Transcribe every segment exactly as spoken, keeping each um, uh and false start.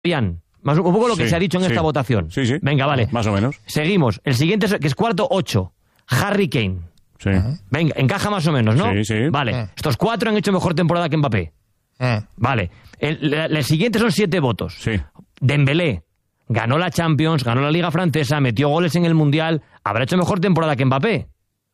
Bien, más, un poco lo que sí, se ha dicho en sí. esta votación. Sí, sí. Venga, vale. Más o menos. Seguimos. El siguiente, es, que es cuarto, ocho. Harry Kane. Sí. Venga, encaja más o menos, ¿no? Sí, sí. Vale. Uh-huh. Estos cuatro han hecho mejor temporada que Mbappé. Uh-huh. Vale. El, el, el siguiente son siete votos. Sí. Dembélé ganó la Champions, ganó la Liga Francesa, metió goles en el Mundial. Habrá hecho mejor temporada que Mbappé.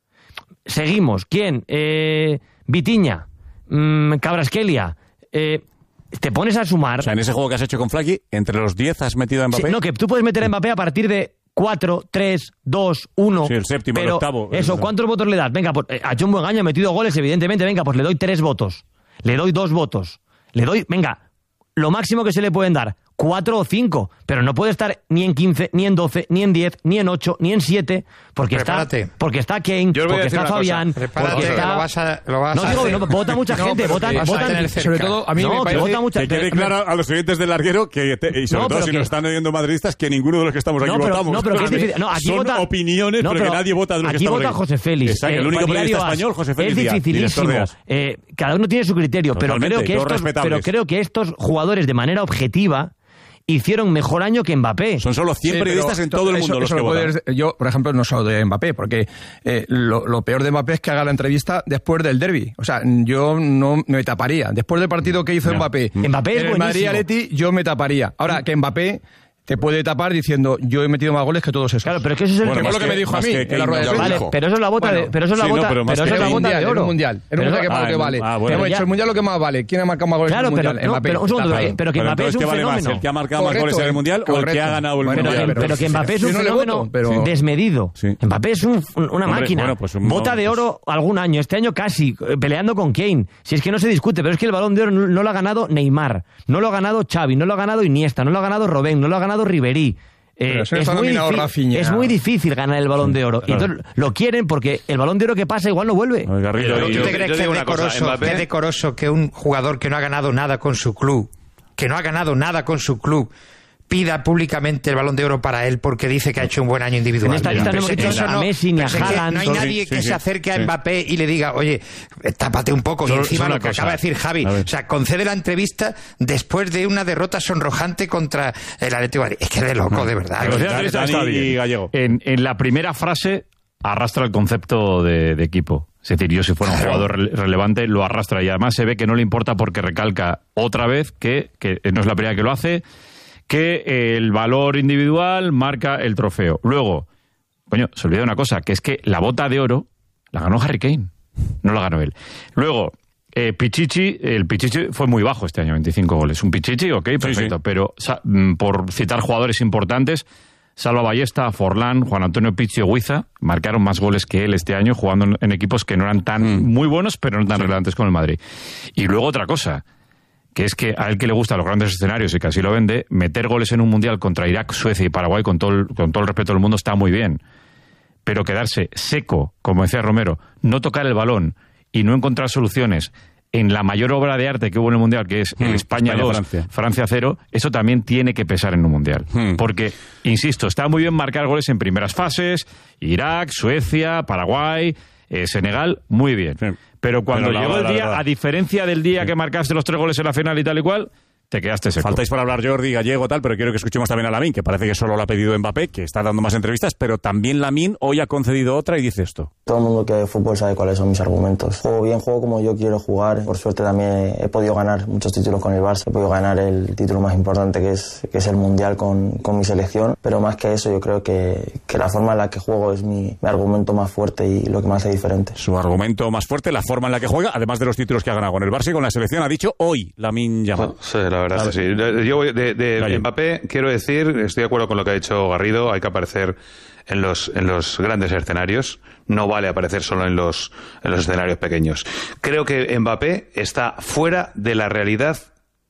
Seguimos. ¿Quién? Eh, Vitinha. Mm, Kvaratskhelia. Eh... Te pones a sumar... O sea, en ese juego que has hecho con Flaky, entre los diez has metido a Mbappé. Sí, no, que tú puedes meter a Mbappé a partir de cuatro, tres, dos, uno... Sí, el séptimo, pero el octavo. Eso, ¿cuántos votos le das? Venga, pues ha hecho un buen año, ha metido goles, evidentemente. Venga, pues le doy tres votos. Le doy dos votos. Le doy... Venga, lo máximo que se le pueden dar, cuatro o cinco. Pero no puede estar ni en quince, ni en doce, ni en diez, ni en ocho, ni en siete. Porque Prepárate. está porque está Kane, Yo os voy a porque decir está una cosa. Fabián... Prepárate, porque que está... lo vas a, lo vas No, a digo, hacer. no, vota mucha No, gente, pero votan... que vas a votan tener Sobre cerca. todo, a mí no, me que parece... vota mucha Que quede gente. claro a los oyentes del larguero que te- y sobre No, todo pero si que- nos están oyendo madridistas que ninguno de los que estamos aquí No, pero, votamos. no, pero que es difícil. No, aquí Son vota, opiniones, no, pero que nadie vota de los que aquí estamos vota aquí. José Félix. Exacto, el eh, único para periodista Diario As. español, José Félix Es Díaz, dificilísimo. director de As. Eh, cada uno tiene su criterio, pero Totalmente, creo, que todos estos, respetables. pero creo que estos jugadores, de manera objetiva, hicieron mejor año que Mbappé. Son solo cien Sí, periodistas pero en todo el eso- mundo los eso que lo votan. puedes- Yo, por ejemplo, no solo de Mbappé, porque eh, lo, lo peor de Mbappé es que haga la entrevista después del derbi. O sea, yo no me taparía. Después del partido que hizo Ya. Mbappé, Mbappé es en el Madrid buenísimo. Atleti, yo me taparía. Ahora, que Mbappé te puede tapar diciendo yo he metido más goles que todos esos. Claro, pero es que eso es el Bueno, que más fue lo que que- me dijo a más mí que en la Kane, rueda de ya lo prensa. Vale, dijo. pero eso es la bota, Bueno, de, pero eso es la sí, no, bota, pero más pero que eso es la en un bota mundial, de en oro. un mundial. En un Pero mundial que eso- para lo que Ah, vale. ah, bueno. Hemos Pero hecho ya- el mundial lo que más vale. ¿Quién ha marcado más goles Claro, en el pero, mundial? no, Mbappé. pero un segundo, Está eh, ahí. pero que Pero Mbappé es entonces, un ¿qué vale más? fenómeno. ¿El que ha marcado más Correcto, goles en el Mundial o el que correcto. ha ganado el Bueno, Mundial? Pero, pero que Mbappé es un Yo no le fenómeno voto, pero- desmedido. Sí. Mbappé es un- un- una Hombre, máquina. bueno, pues un- Bota de pues- oro algún año. Este año casi, eh, peleando con Kane. Si es que no se discute, pero es que el Balón de Oro no, no lo ha ganado Neymar, no lo ha ganado Xavi, no lo ha ganado Iniesta, no lo ha ganado Robben, no lo ha ganado Ribéry. Eh, Pero se lo es, está muy nominado difí- Rafinha. es muy difícil ganar el Balón de Oro. Y claro. entonces lo quieren porque el Balón de Oro que pasa igual no vuelve. Ay, Garrido, Pero y- ¿Tú yo- te crees yo que digo es una cosa, decoroso, Mbappé- que es decoroso que un jugador que no ha ganado nada con su club, que no ha ganado nada con su club, pida públicamente el Balón de Oro para él porque dice que ha hecho un buen año individual? En esta lista no hemos Pero dicho eso a Messi ni a pero es que Haaland. No hay Sí, nadie sí, que sí, se acerque a sí. Mbappé y le diga, oye, tápate un poco. Y Solo- encima solo lo que una cosa. acaba de decir Javi, A ver. o sea, concede la entrevista después de una derrota sonrojante contra el Atlético de Madrid. Es que es de loco, de verdad. Pero Que- Dani- entrevista está Dani bien. y Gallego. En, en la primera frase arrastra el concepto de, de equipo. Es decir, yo si fuera un jugador rele- relevante lo arrastra y además se ve que no le importa porque recalca otra vez que, que no es la primera que lo hace, que eh, el valor individual marca el trofeo. Luego, coño, se olvida una cosa, que es que la bota de oro la ganó Harry Kane, no la ganó él. Luego, eh, Pichichi, el Pichichi fue muy bajo este año, veinticinco goles. Un Pichichi, ok, perfecto, sí. pero sa- mm, por citar jugadores importantes, Salva Ballesta, Forlán, Juan Antonio Pichi y Huiza marcaron más goles que él este año jugando en, en equipos que no eran tan Mm. muy buenos, pero no tan relevantes como el Madrid. Y luego otra cosa, que es que a él que le gustan los grandes escenarios y que así lo vende, meter goles en un Mundial contra Irak, Suecia y Paraguay, con todo el, con todo el respeto del mundo, está muy bien. Pero quedarse seco, como decía Romero, no tocar el balón y no encontrar soluciones en la mayor obra de arte que hubo en el Mundial, que es el Mm, España España, dos, Francia. Francia cero, eso también tiene que pesar en un Mundial. Mm. Porque, insisto, está muy bien marcar goles en primeras fases, Irak, Suecia, Paraguay, eh, Senegal, muy bien. Sí. Pero cuando Pero la llegó verdad, el la día, verdad. a diferencia del día que marcaste los tres goles en la final y tal y cual, te quedaste seco. Faltáis para hablar Jordi, Gallego, tal, pero quiero que escuchemos también a Lamine, que parece que solo lo ha pedido Mbappé, que está dando más entrevistas, pero también Lamine hoy ha concedido otra y dice esto. Todo el mundo que ve fútbol sabe cuáles son mis argumentos. Juego bien, juego como yo quiero jugar. Por suerte también he podido ganar muchos títulos con el Barça. He podido ganar el título más importante que es, que es el Mundial con, con mi selección. Pero más que eso, yo creo que, que la forma en la que juego es mi, mi argumento más fuerte y lo que me hace diferente. Su argumento más fuerte, la forma en la que juega, además de los títulos que ha ganado con el Barça y con la selección, ha dicho hoy Lamine Yamal. Sí, la verdad es que sí. Yo de, de Dale. Mbappé quiero decir, estoy de acuerdo con lo que ha dicho Garrido, hay que aparecer en los, en los grandes escenarios, no vale aparecer solo en los, en los escenarios pequeños. Creo que Mbappé está fuera de la realidad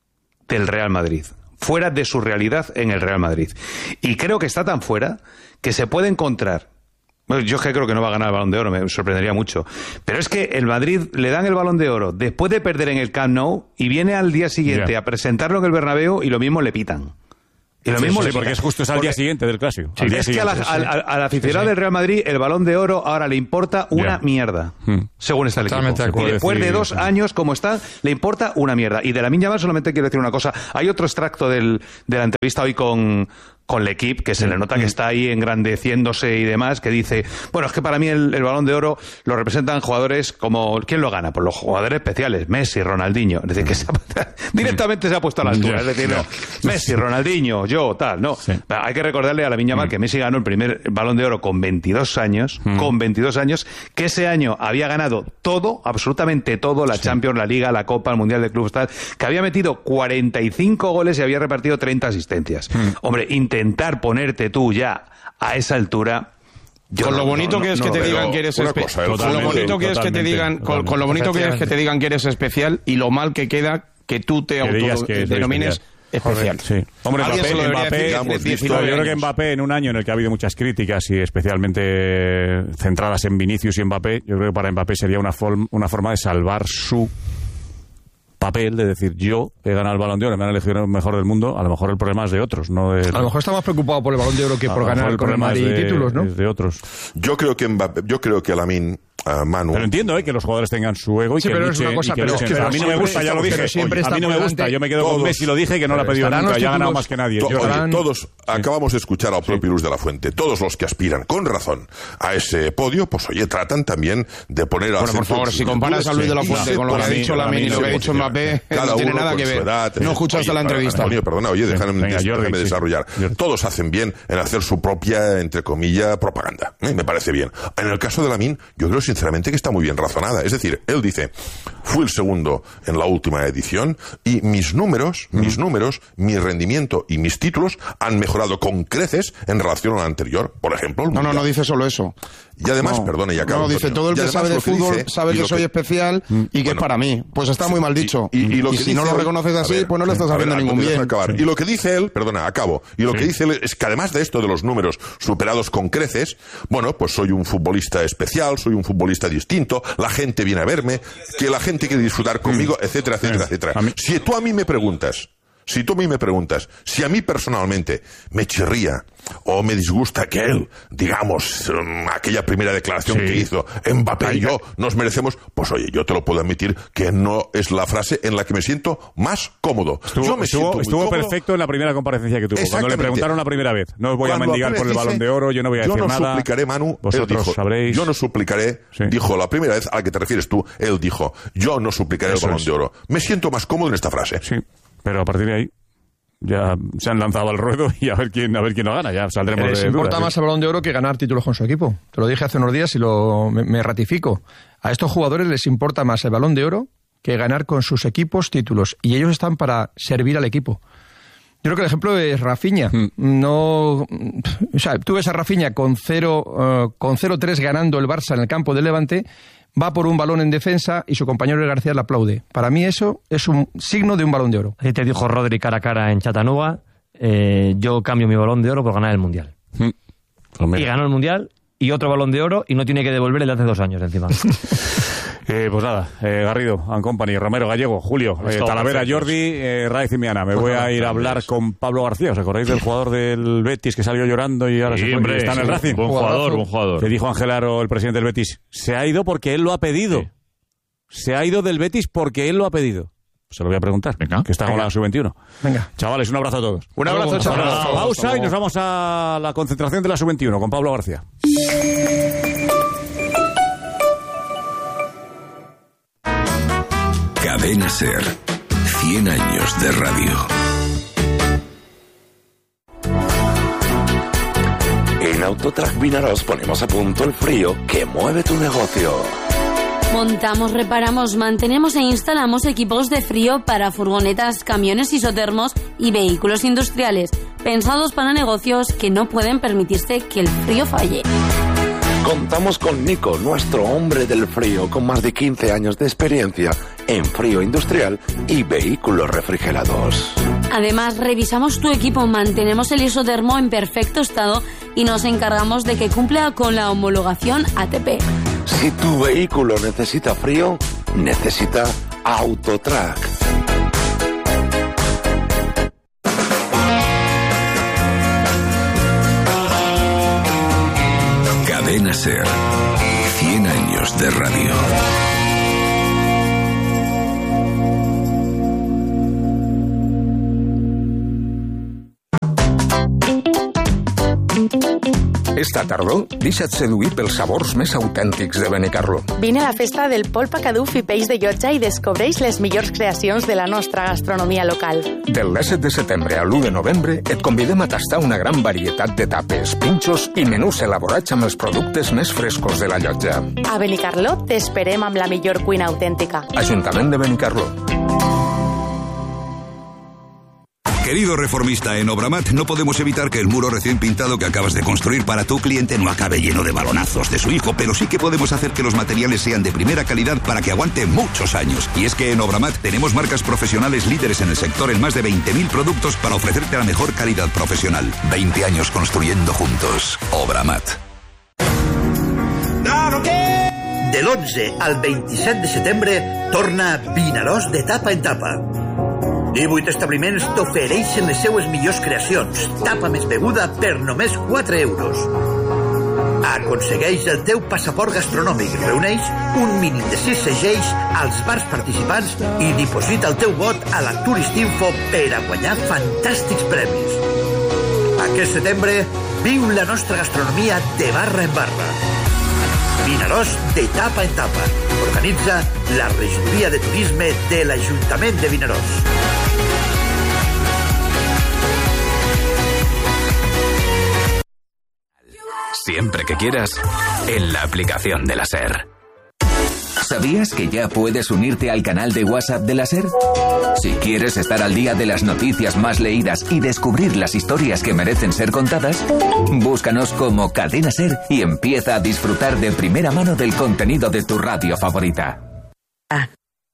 del Real Madrid, fuera de su realidad en el Real Madrid. Y creo que está tan fuera que se puede encontrar. Bueno, yo es que creo que no va a ganar el Balón de Oro, me sorprendería mucho. Pero es que el Madrid le dan el Balón de Oro después de perder en el Camp Nou y viene al día siguiente Ya. a presentarlo en el Bernabéu y lo mismo le pitan. Y lo Sí, mismo sí, le porque quita. es justo es al Porque día siguiente del clásico. Sí, Al día es que a la- siguiente. al, al- al aficionado del Real Madrid el Balón de Oro ahora le importa una Ya. mierda, Hmm. según está el Totalmente equipo. de acuerdo. Y después de decir- dos años como está, le importa una mierda. Y de Lamine Yamal solamente quiero decir una cosa. Hay otro extracto del, de la entrevista hoy con... con L'Equipe, que se le nota que está ahí engrandeciéndose y demás, que dice, bueno, es que para mí el, el Balón de Oro lo representan jugadores como, ¿quién lo gana? Pues los jugadores especiales, Messi, Ronaldinho. Es decir, que se ha- directamente se ha puesto a la altura. Ya, Es decir, ya. no, Messi, Ronaldinho, yo, tal, no. Sí. Hay que recordarle a Lamine Yamal que Messi ganó el primer Balón de Oro con veintidós años, con veintidós años, que ese año había ganado todo, absolutamente todo, la Champions, la Liga, la Copa, el Mundial de Clubes, tal, que había metido cuarenta y cinco goles y había repartido treinta asistencias. Hombre, intentar ponerte tú ya a esa altura... yo Con no- lo bonito no- que es no que lo te veo. digan que eres una espe- cosa, con lo totalmente, bonito que es que te totalmente, digan con, con lo bonito que es que te digan que eres especial y lo mal que queda que tú te Que digas que soy autodenomines especial. Sí. Hombre, Alguien Mbappé, se lo debería Mbappé, decir ya hemos de visto, yo diecinueve creo que años. Mbappé en un año en el que ha habido muchas críticas y especialmente centradas en Vinicius y Mbappé, yo creo que para Mbappé sería una, form- una forma de salvar su papel, de decir, yo he ganado el Balón de Oro, me han elegido el mejor del mundo. A lo mejor el problema es de otros, no de... A lo mejor está más preocupado por el Balón de Oro que a por lo mejor ganar el con el problema es Madrid de- títulos, ¿no? es de otros. Yo creo que Mbappé, yo creo que Lamine, uh, Manu... Pero entiendo ¿eh? que los jugadores tengan su ego y Sí, que pero es luchen, una cosa, y que pero- luchen. pero a mí no me siempre gusta, ya lo está- dije. pero siempre a está mí no me por gusta, delante yo me quedo con todos. Messi, lo dije, que no lo ha Pero pedido estarán nunca, los ya ha ganado títulos- más que nadie. To- Yo- oye, Estarán- todos, acabamos de escuchar al propio Luis de la Fuente, todos los que aspiran, con razón, a ese podio, pues oye, tratan también de poner al Bueno, por centro favor, sus si comparas a Luis de la y Fuente se con lo que ha ponen- dicho Lamine y lo que ha dicho Mbappé, Cada no tiene uno nada con que su ver. edad. No escuchaste Oye, la entrevista. Antonio, perdona, oye, déjame, Venga, des- Jordi, déjame sí. desarrollar. Jordi. Todos hacen bien en hacer su propia, entre comillas, propaganda. ¿eh? Me parece bien. En el caso de Lamine, yo creo sinceramente que está muy bien razonada. Es decir, él dice, fui el segundo en la última edición y mis números, Mm. mis números, mi rendimiento y mis títulos han mejorado con creces en relación a la anterior. Por ejemplo, el No, no, Mundial. no dice solo eso. Y además, No, perdone, y acabo. No, dice, Antonio. todo el Y que además sabe de lo que fútbol dice, sabe y que lo soy especial y que bueno, es para mí. Pues está muy mal y- dicho. Y, y lo que si dice no lo él- reconoces a así, ver, pues no le estás a ver, haciendo ningún Antonio, bien. déjame acabar. Y lo que dice él, perdona, acabo. Y lo que dice él es que además de esto de los números superados con creces, bueno, pues soy un futbolista especial, soy un futbolista distinto, la gente viene a verme, que la gente quiere disfrutar conmigo, etcétera, etcétera, etcétera. A mí- Si tú a mí me preguntas, si tú a mí me preguntas, si a mí personalmente me chirría o me disgusta que él, digamos, um, aquella primera declaración Sí. que hizo, Mbappé y yo nos merecemos, pues oye, yo te lo puedo admitir que no es la frase en la que me siento más cómodo. Estuvo, yo me estuvo- siento muy estuvo cómodo. perfecto en la primera comparecencia que tuvo. Cuando le Exactamente. preguntaron la primera vez, no os voy Cuando a mendigar apenas por el dice, Balón de Oro, yo no voy a yo decir no nada. suplicaré, Manu, él Vosotros dijo, sabréis. yo no suplicaré, Sí. dijo la primera vez a la que te refieres tú, él dijo, yo no suplicaré Eso el Balón es. de Oro. Me siento más cómodo en esta frase. Sí, pero a partir de ahí ya se han lanzado al ruedo y a ver quién a ver quién lo gana. Ya saldremos Les de importa dudas, más ¿sí? el Balón de Oro que ganar títulos con su equipo. Te lo dije hace unos días y lo, me, me ratifico. A estos jugadores les importa más el Balón de Oro que ganar con sus equipos títulos. Y ellos están para servir al equipo. Yo creo que el ejemplo es Rafinha. Mm. No, o sea, tú ves a Rafinha con cero, eh, con cero tres ganando el Barça en el campo del Levante, va por un balón en defensa y su compañero García le aplaude. Para mí eso es un signo de un Balón de Oro. Así te dijo Rodri cara a cara en Chattanooga, eh, yo cambio mi Balón de Oro por ganar el Mundial. Mm. Pues mira. Y ganó el Mundial y otro Balón de Oro y no tiene que devolver el de hace dos años encima. Eh, pues nada, eh, Garrido, and Company, Romero, Gallego, Julio, eh, Estamos Talavera, perfectos. Jordi, eh, Raez y Miana. Me voy a ir a hablar con Pablo García. ¿Os acordáis del jugador del Betis que salió llorando y ahora Sí, se fue, hombre, y está en el sí, Racing? buen jugador, buen jugador. Le dijo Ángel Aro, el presidente del Betis, se ha ido porque él lo ha pedido. Sí. Se ha ido del Betis porque él lo ha pedido. Se lo voy a preguntar, Venga. que está con la sub veintiuno. Venga. Chavales, un abrazo a todos. Un abrazo, Hasta luego. chaval. Una pausa y nos vamos a la concentración de la sub veintiuno con Pablo García. Cadena Ser. cien años de radio. En Autotrack Vinaroz ponemos a punto el frío que mueve tu negocio. Montamos, reparamos, mantenemos e instalamos equipos de frío para furgonetas, camiones isotermos y vehículos industriales, pensados para negocios que no pueden permitirse que el frío falle. Contamos con Nico, nuestro hombre del frío, con más de quince años de experiencia en frío industrial y vehículos refrigerados. Además, revisamos tu equipo, mantenemos el isotermo en perfecto estado y nos encargamos de que cumpla con la homologación A T P. Si tu vehículo necesita frío, necesita Autotrack. SER. cien años de radio. Esta tardor, deixa't seduir pels sabors més autèntics de Benicarló. Vine a la festa del polpa caduf i peix de llotja i descobreix les millors creacions de la nostra gastronomia local. Del disset de setembre a l'u de novembre et convidem a tastar una gran varietat de tapes, pinxos i menús elaborats amb els productes més frescos de la llotja. A Benicarló t'esperem amb la millor cuina autèntica. Ajuntament de Benicarló. Querido reformista, en Obramat no podemos evitar que el muro recién pintado que acabas de construir para tu cliente no acabe lleno de balonazos de su hijo, pero sí que podemos hacer que los materiales sean de primera calidad para que aguante muchos años. Y es que en Obramat tenemos marcas profesionales líderes en el sector en más de veinte mil productos para ofrecerte la mejor calidad profesional. veinte años construyendo juntos. Obramat. De l'onze al vint-i-set de setembre torna Vinaròs de tapa en tapa. divuit establiments t'ofereixen les seues millors creacions. Tapa més beguda per només quatre euros. Aconsegueix el teu passaport gastronòmic. Reuneix un mínim de sis segells als bars participants i diposita el teu vot a la Turistinfo per a guanyar fantàstics premis. Aquest setembre viu la nostra gastronomia de barra en barra. Vinaròs de tapa en tapa. Organitza la Regidoria de Turisme de l'Ajuntament de Vinaròs. Siempre que quieras, en la aplicación de la SER. ¿Sabías que ya puedes unirte al canal de WhatsApp de la SER? Si quieres estar al día de las noticias más leídas y descubrir las historias que merecen ser contadas, búscanos como Cadena SER y empieza a disfrutar de primera mano del contenido de tu radio favorita. Ah.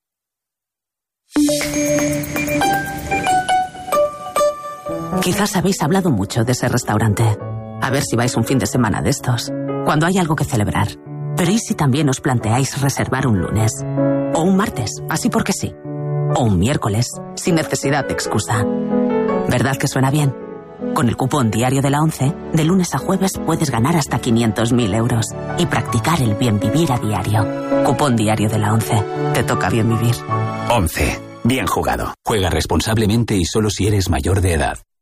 Quizás habéis hablado mucho de ese restaurante. A ver si vais un fin de semana de estos, cuando hay algo que celebrar. Pero ¿y si también os planteáis reservar un lunes? O un martes, así porque sí. O un miércoles, sin necesidad de excusa. ¿Verdad que suena bien? Con el cupón diario de la ONCE, de lunes a jueves puedes ganar hasta quinientos mil euros y practicar el bien vivir a diario. Cupón diario de la ONCE. Te toca bien vivir. ONCE. Bien jugado. Juega responsablemente y solo si eres mayor de edad.